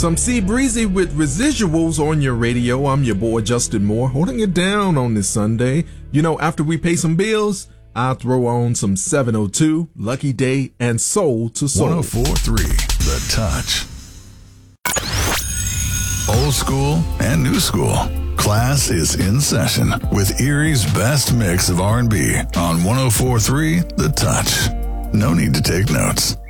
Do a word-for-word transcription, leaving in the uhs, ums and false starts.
Some Sea Breezy with Residuals on your radio. I'm your boy Justin Moore, holding it down on this Sunday. You know, after we pay some bills, I'll throw on some seven oh two, Lucky Day, and Soul to Soul. one oh four point three The Touch. Old school and new school. Class is in session with Erie's best mix of R and B on one oh four point three The Touch. No need to take notes.